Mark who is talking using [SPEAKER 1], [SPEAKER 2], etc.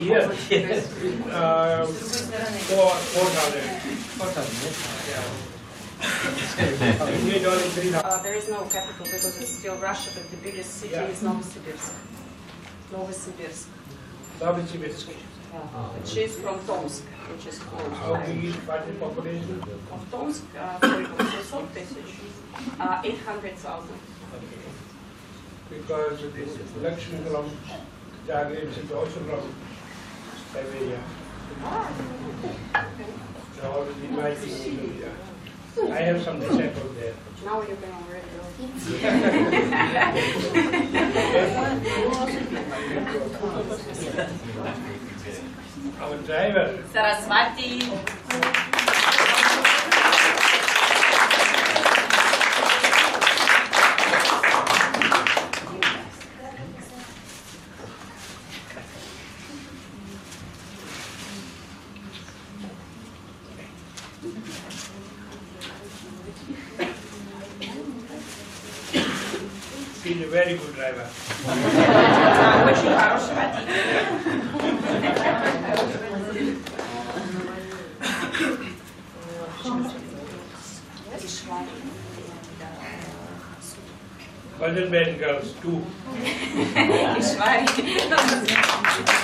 [SPEAKER 1] Yes. 4,000.
[SPEAKER 2] There is no capital because it's still Russia, but the biggest city is Novosibirsk. Novosibirsk.
[SPEAKER 1] Novosibirsk.
[SPEAKER 2] She's from Tomsk, which is close.
[SPEAKER 1] How big is the population?
[SPEAKER 2] Of Tomsk, 800,000.
[SPEAKER 1] Because Lakshmi from Zagreb is also from Siberia. So I was inviting you. I have some disciples there.
[SPEAKER 2] Now you can already go.
[SPEAKER 1] Our driver.
[SPEAKER 2] Saraswati.
[SPEAKER 1] He's a very good driver.
[SPEAKER 2] Очень хороший водитель.
[SPEAKER 1] Golden Band girls too.